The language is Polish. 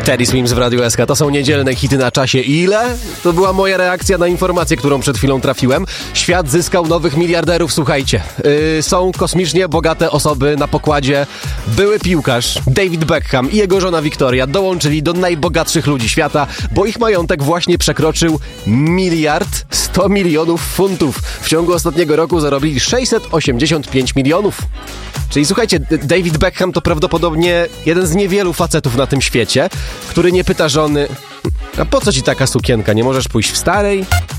Teddy Swims w Radiu SK. To są niedzielne hity na czasie. Ile? To była moja reakcja na informację, którą przed chwilą trafiłem. Świat zyskał nowych miliarderów, słuchajcie. Są kosmicznie bogate osoby na pokładzie. Były piłkarz David Beckham i jego żona Victoria dołączyli do najbogatszych ludzi świata, bo ich majątek właśnie przekroczył 1,1 mld funtów. W ciągu ostatniego roku zarobili 685 milionów. Czyli słuchajcie, David Beckham to prawdopodobnie jeden z niewielu facetów na tym świecie, który nie pyta żony: a po co ci taka sukienka, nie możesz pójść w starej?